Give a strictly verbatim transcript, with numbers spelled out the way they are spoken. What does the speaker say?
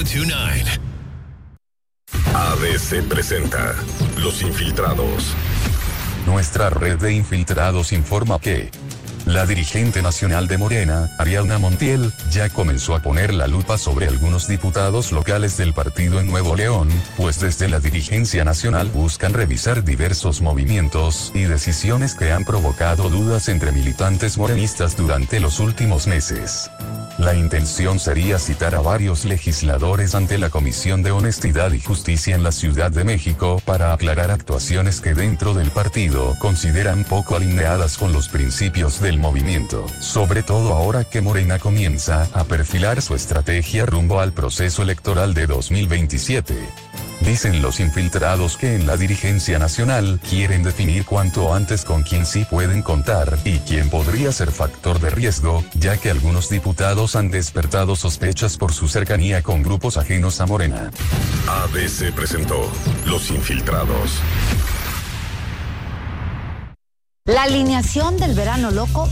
nueve. A B C presenta Los Infiltrados. Nuestra red de infiltrados informa que la dirigente nacional de Morena, Ariadna Montiel, ya comenzó a poner la lupa sobre algunos diputados locales del partido en Nuevo León, pues desde la dirigencia nacional buscan revisar diversos movimientos y decisiones que han provocado dudas entre militantes morenistas durante los últimos meses. La intención sería citar a varios legisladores ante la Comisión de Honestidad y Justicia en la Ciudad de México para aclarar actuaciones que dentro del partido consideran poco alineadas con los principios del movimiento, sobre todo ahora que Morena comienza a perfilar su estrategia rumbo al proceso electoral de dos mil veintisiete. Dicen los infiltrados que en la dirigencia nacional quieren definir cuanto antes con quién sí pueden contar y quién podría ser factor de riesgo, ya que algunos diputados han despertado sospechas por su cercanía con grupos ajenos a Morena. A B C presentó Los Infiltrados. La alineación del verano loco